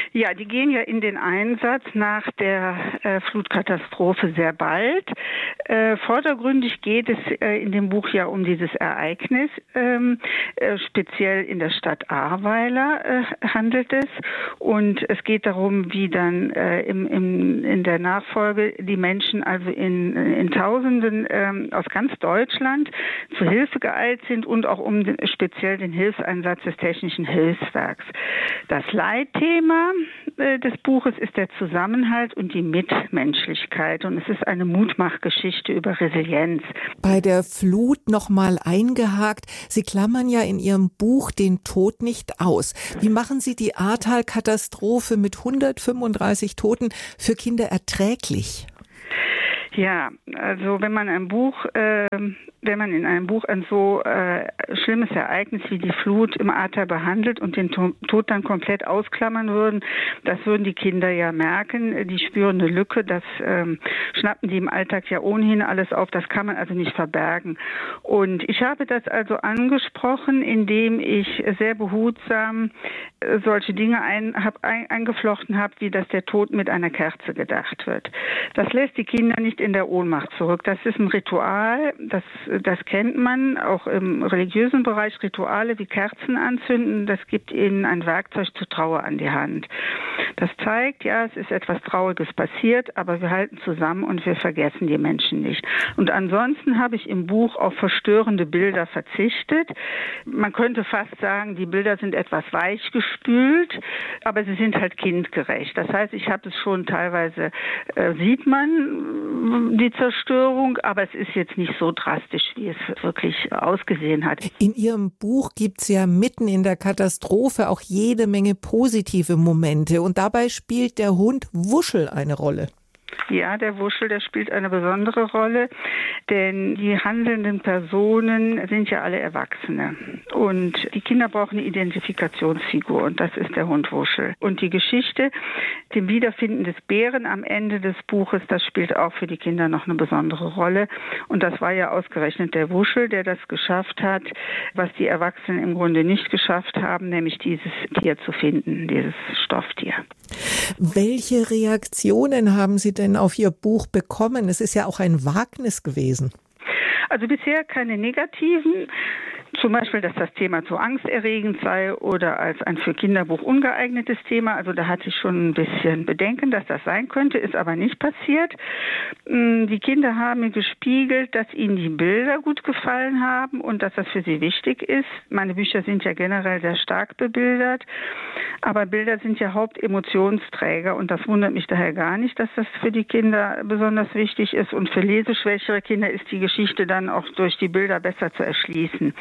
Ja, die gehen ja in den Einsatz nach der äh, Flutkatastrophe sehr bald. Äh, vordergründig geht es äh, in dem Buch ja um dieses Ereignis. Ähm, äh, speziell in der Stadt Ahrweiler äh, handelt es. Und es geht darum, wie dann äh, im, im, in der Nachfolge die Menschen also in, in Tausenden äh, aus ganz Deutschland zu Hilfe geeilt sind und auch um den, speziell den Hilfseinsatz des Technischen Hilfswerks. Das Leitthema äh, des Buches ist der Zusammenhalt und die Mitmenschlichkeit. Und es ist eine Mutmachgeschichte über Resilienz. Bei der Flut noch mal eingehakt. Sie klammern ja in Ihrem Buch den Tod nicht aus. Wie machen Sie die Ahrtal-Katastrophe mit hundertfünfunddreißig Toten für Kinder erträglich? Ja, also wenn man ein Buch, äh, wenn man in einem Buch ein so äh, schlimmes Ereignis wie die Flut im Ahrtal behandelt und den Tod dann komplett ausklammern würden, das würden die Kinder ja merken. Die spüren eine Lücke, das ähm, schnappen die im Alltag ja ohnehin alles auf, das kann man also nicht verbergen. Und ich habe das also angesprochen, indem ich sehr behutsam äh, solche Dinge ein, hab, ein, eingeflochten habe, wie dass der Tod mit einer Kerze gedacht wird. Das lässt die Kinder nicht in der Ohnmacht zurück. Das ist ein Ritual, das, das kennt man auch im religiösen Bereich, Rituale wie Kerzen anzünden, das gibt ihnen ein Werkzeug zur Trauer an die Hand. Das zeigt, ja, es ist etwas Trauriges passiert, aber wir halten zusammen und wir vergessen die Menschen nicht. Und ansonsten habe ich im Buch auf verstörende Bilder verzichtet. Man könnte fast sagen, die Bilder sind etwas weichgespült, aber sie sind halt kindgerecht. Das heißt, ich habe es schon teilweise, äh, sieht man die Zerstörung, aber es ist jetzt nicht so drastisch, wie es wirklich ausgesehen hat. In Ihrem Buch gibt es ja mitten in der Katastrophe auch jede Menge positive Momente und dabei spielt der Hund Wuschel eine Rolle. Ja, der Wuschel, der spielt eine besondere Rolle, denn die handelnden Personen sind ja alle Erwachsene. Und die Kinder brauchen eine Identifikationsfigur und das ist der Hund Wuschel. Und die Geschichte, dem Wiederfinden des Bären am Ende des Buches, das spielt auch für die Kinder noch eine besondere Rolle. Und das war ja ausgerechnet der Wuschel, der das geschafft hat, was die Erwachsenen im Grunde nicht geschafft haben, nämlich dieses Tier zu finden, dieses Stofftier. Welche Reaktionen haben Sie denn auf Ihr Buch bekommen? Es ist ja auch ein Wagnis gewesen. Also bisher keine negativen. Zum Beispiel, dass das Thema zu angsterregend sei oder als ein für Kinderbuch ungeeignetes Thema. Also da hatte ich schon ein bisschen Bedenken, dass das sein könnte, ist aber nicht passiert. Die Kinder haben mir gespiegelt, dass ihnen die Bilder gut gefallen haben und dass das für sie wichtig ist. Meine Bücher sind ja generell sehr stark bebildert, aber Bilder sind ja Hauptemotionsträger und das wundert mich daher gar nicht, dass das für die Kinder besonders wichtig ist. Und für leseschwächere Kinder ist die Geschichte dann auch durch die Bilder besser zu erschließen.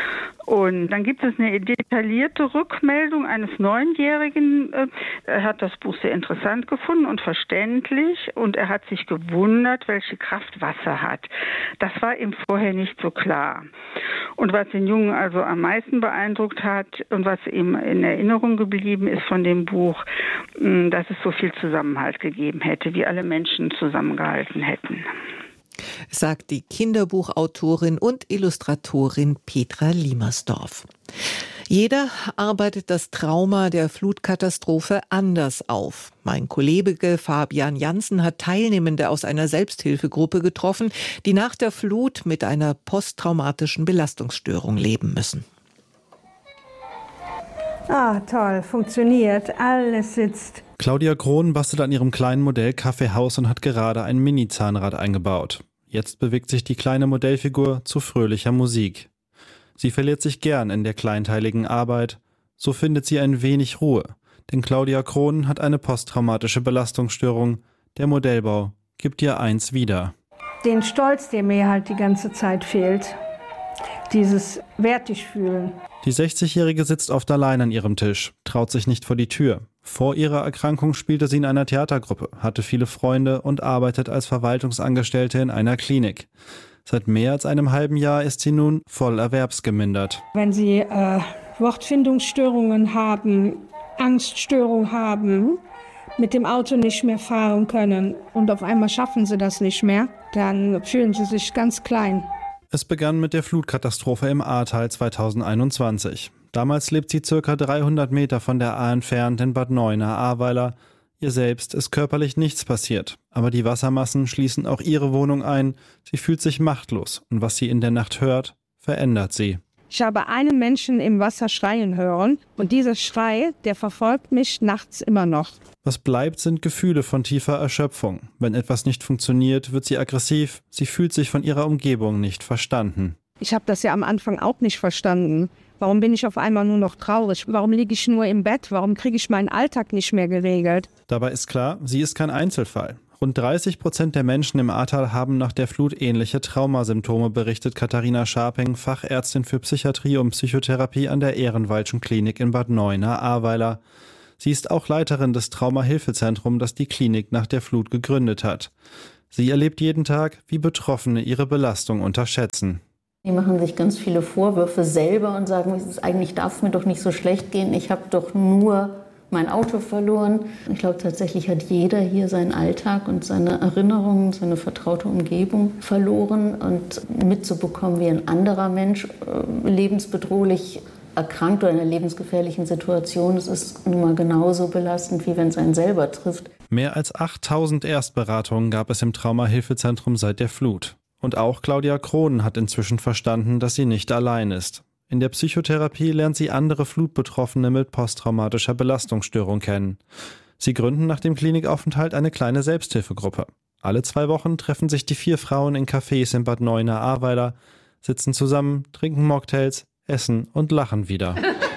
Und dann gibt es eine detaillierte Rückmeldung eines Neunjährigen. Er hat das Buch sehr interessant gefunden und verständlich und er hat sich gewundert, welche Kraft Wasser hat. Das war ihm vorher nicht so klar. Und was den Jungen also am meisten beeindruckt hat und was ihm in Erinnerung geblieben ist von dem Buch, dass es so viel Zusammenhalt gegeben hätte, wie alle Menschen zusammengehalten hätten. Sagt die Kinderbuchautorin und Illustratorin Petra Liemersdorf. Jeder arbeitet das Trauma der Flutkatastrophe anders auf. Mein Kollege Fabian Janssen hat Teilnehmende aus einer Selbsthilfegruppe getroffen, die nach der Flut mit einer posttraumatischen Belastungsstörung leben müssen. Ah, toll, funktioniert, alles sitzt. Claudia Krohn bastelt an ihrem kleinen Modell Kaffeehaus und hat gerade ein Mini-Zahnrad eingebaut. Jetzt bewegt sich die kleine Modellfigur zu fröhlicher Musik. Sie verliert sich gern in der kleinteiligen Arbeit. So findet sie ein wenig Ruhe. Denn Claudia Krohn hat eine posttraumatische Belastungsstörung. Der Modellbau gibt ihr eins wieder. Den Stolz, der mir halt die ganze Zeit fehlt. Dieses wertig fühlen. Die sechzigjährige sitzt oft allein an ihrem Tisch, traut sich nicht vor die Tür. Vor ihrer Erkrankung spielte sie in einer Theatergruppe, hatte viele Freunde und arbeitet als Verwaltungsangestellte in einer Klinik. Seit mehr als einem halben Jahr ist sie nun voll erwerbsgemindert. Wenn Sie äh, Wortfindungsstörungen haben, Angststörungen haben, mit dem Auto nicht mehr fahren können und auf einmal schaffen Sie das nicht mehr, dann fühlen Sie sich ganz klein. Es begann mit der Flutkatastrophe im Ahrtal zweitausendeinundzwanzig. Damals lebt sie circa dreihundert Meter von der Ahr entfernt in Bad Neuenahr-Ahrweiler. Ihr selbst ist körperlich nichts passiert, aber die Wassermassen schließen auch ihre Wohnung ein. Sie fühlt sich machtlos und was sie in der Nacht hört, verändert sie. Ich habe einen Menschen im Wasser schreien hören und dieser Schrei, der verfolgt mich nachts immer noch. Was bleibt, sind Gefühle von tiefer Erschöpfung. Wenn etwas nicht funktioniert, wird sie aggressiv. Sie fühlt sich von ihrer Umgebung nicht verstanden. Ich habe das ja am Anfang auch nicht verstanden. Warum bin ich auf einmal nur noch traurig? Warum liege ich nur im Bett? Warum kriege ich meinen Alltag nicht mehr geregelt? Dabei ist klar, sie ist kein Einzelfall. Rund dreißig Prozent der Menschen im Ahrtal haben nach der Flut ähnliche Traumasymptome, berichtet Katharina Scharping, Fachärztin für Psychiatrie und Psychotherapie an der Ehrenwaldschen Klinik in Bad Neuenahr-Ahrweiler. Sie ist auch Leiterin des Traumahilfezentrums, das die Klinik nach der Flut gegründet hat. Sie erlebt jeden Tag, wie Betroffene ihre Belastung unterschätzen. Die machen sich ganz viele Vorwürfe selber und sagen, eigentlich darf es mir doch nicht so schlecht gehen, ich habe doch nur mein Auto verloren. Ich glaube, tatsächlich hat jeder hier seinen Alltag und seine Erinnerungen, seine vertraute Umgebung verloren. Und mitzubekommen, wie ein anderer Mensch lebensbedrohlich erkrankt oder in einer lebensgefährlichen Situation, das ist nun mal genauso belastend, wie wenn es einen selber trifft. Mehr als achttausend Erstberatungen gab es im Traumahilfezentrum seit der Flut. Und auch Claudia Krohn hat inzwischen verstanden, dass sie nicht allein ist. In der Psychotherapie lernt sie andere Flutbetroffene mit posttraumatischer Belastungsstörung kennen. Sie gründen nach dem Klinikaufenthalt eine kleine Selbsthilfegruppe. Alle zwei Wochen treffen sich die vier Frauen in Cafés in Bad Neuenahr-Ahrweiler, sitzen zusammen, trinken Mocktails, essen und lachen wieder.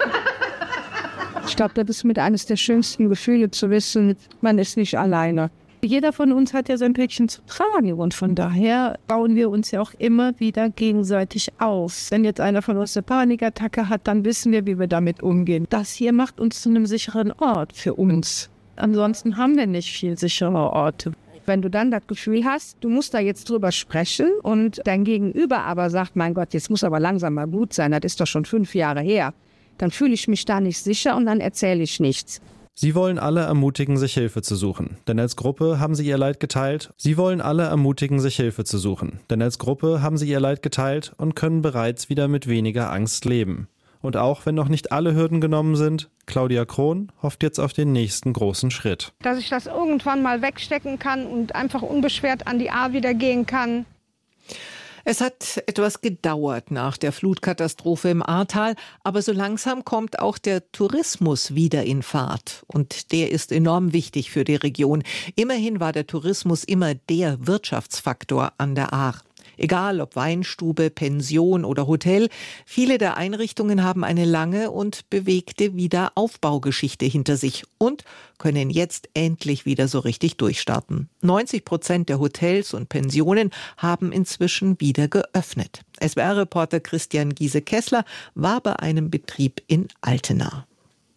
Ich glaube, das ist mit eines der schönsten Gefühle zu wissen, man ist nicht alleine. Jeder von uns hat ja sein Päckchen zu tragen und von daher bauen wir uns ja auch immer wieder gegenseitig auf. Wenn jetzt einer von uns eine Panikattacke hat, dann wissen wir, wie wir damit umgehen. Das hier macht uns zu einem sicheren Ort für uns. Ansonsten haben wir nicht viel sichere Orte. Wenn du dann das Gefühl hast, du musst da jetzt drüber sprechen und dein Gegenüber aber sagt, mein Gott, jetzt muss aber langsam mal gut sein, das ist doch schon fünf Jahre her, dann fühle ich mich da nicht sicher und dann erzähle ich nichts. Sie wollen alle ermutigen, sich Hilfe zu suchen, denn als Gruppe haben sie ihr Leid geteilt. Sie wollen alle ermutigen, sich Hilfe zu suchen, denn als Gruppe haben sie ihr Leid geteilt und können bereits wieder mit weniger Angst leben. Und auch wenn noch nicht alle Hürden genommen sind, Claudia Krohn hofft jetzt auf den nächsten großen Schritt. Dass ich das irgendwann mal wegstecken kann und einfach unbeschwert an die Ahr wieder gehen kann. Es hat etwas gedauert nach der Flutkatastrophe im Ahrtal, aber so langsam kommt auch der Tourismus wieder in Fahrt. Und der ist enorm wichtig für die Region. Immerhin war der Tourismus immer der Wirtschaftsfaktor an der Ahr. Egal ob Weinstube, Pension oder Hotel, viele der Einrichtungen haben eine lange und bewegte Wiederaufbaugeschichte hinter sich und können jetzt endlich wieder so richtig durchstarten. neunzig Prozent der Hotels und Pensionen haben inzwischen wieder geöffnet. S W R-Reporter Christian Giese-Kessler war bei einem Betrieb in Altena.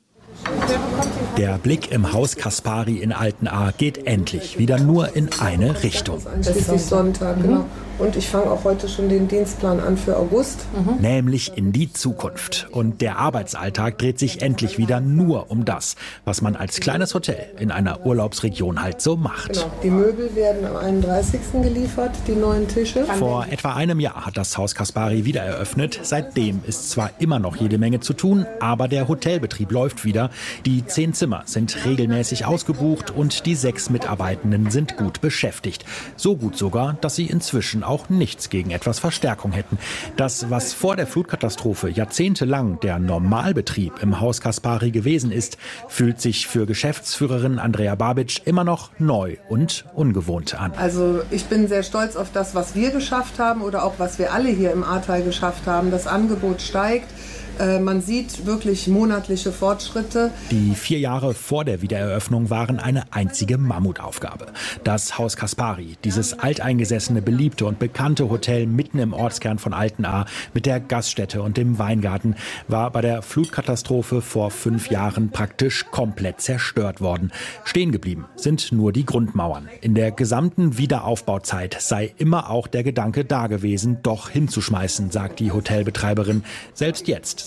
Der Blick im Haus Kaspari in Altenahr geht endlich wieder nur in eine Richtung. Das ist Sonntag, genau. Und ich fange auch heute schon den Dienstplan an für August. Mhm. Nämlich in die Zukunft. Und der Arbeitsalltag dreht sich endlich wieder nur um das, was man als kleines Hotel in einer Urlaubsregion halt so macht. Genau. Die Möbel werden am einunddreißigsten geliefert, die neuen Tische. Vor etwa einem Jahr hat das Haus Kaspari wieder eröffnet. Seitdem ist zwar immer noch jede Menge zu tun, aber der Hotelbetrieb läuft wieder. Die zehn Zimmer sind regelmäßig ausgebucht und die sechs Mitarbeitenden sind gut beschäftigt. So gut sogar, dass sie inzwischen auch nichts gegen etwas Verstärkung hätten. Das, was vor der Flutkatastrophe jahrzehntelang der Normalbetrieb im Haus Kaspari gewesen ist, fühlt sich für Geschäftsführerin Andrea Babic immer noch neu und ungewohnt an. Also ich bin sehr stolz auf das, was wir geschafft haben oder auch was wir alle hier im Ahrtal geschafft haben. Das Angebot steigt. Man sieht wirklich monatliche Fortschritte. Die vier Jahre vor der Wiedereröffnung waren eine einzige Mammutaufgabe. Das Haus Kaspari, dieses alteingesessene, beliebte und bekannte Hotel mitten im Ortskern von Altenahr mit der Gaststätte und dem Weingarten, war bei der Flutkatastrophe vor fünf Jahren praktisch komplett zerstört worden. Stehen geblieben sind nur die Grundmauern. In der gesamten Wiederaufbauzeit sei immer auch der Gedanke da gewesen, doch hinzuschmeißen, sagt die Hotelbetreiberin. Selbst jetzt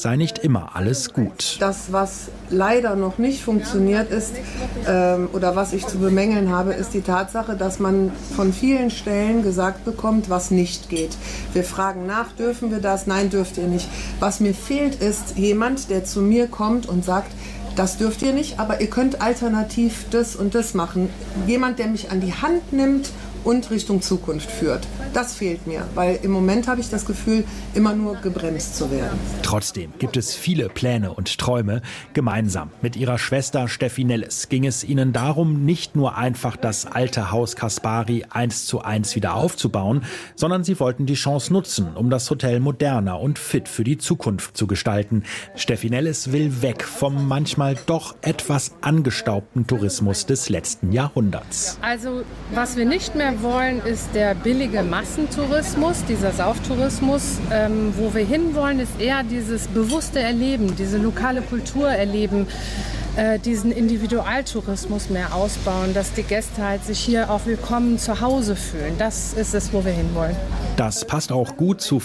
sei nicht immer alles gut. Das, was leider noch nicht funktioniert ist ähm, oder was ich zu bemängeln habe, ist die Tatsache, dass man von vielen Stellen gesagt bekommt, was nicht geht. Wir fragen nach, dürfen wir das? Nein, dürft ihr nicht. Was mir fehlt, ist jemand, der zu mir kommt und sagt, das dürft ihr nicht, aber ihr könnt alternativ das und das machen. Jemand, der mich an die Hand nimmt und Richtung Zukunft führt. Das fehlt mir, weil im Moment habe ich das Gefühl, immer nur gebremst zu werden. Trotzdem gibt es viele Pläne und Träume. Gemeinsam mit ihrer Schwester Steffi Nelles ging es ihnen darum, nicht nur einfach das alte Haus Kaspari eins zu eins wieder aufzubauen, sondern sie wollten die Chance nutzen, um das Hotel moderner und fit für die Zukunft zu gestalten. Steffi Nelles will weg vom manchmal doch etwas angestaubten Tourismus des letzten Jahrhunderts. Also was wir nicht mehr wollen, ist der billige Massentourismus, dieser Sauftourismus. Ähm, wo wir hinwollen, ist eher dieses bewusste Erleben, diese lokale Kultur erleben, äh, diesen Individualtourismus mehr ausbauen, dass die Gäste halt sich hier auch willkommen zu Hause fühlen. Das ist es, wo wir hinwollen. Das passt auch gut zu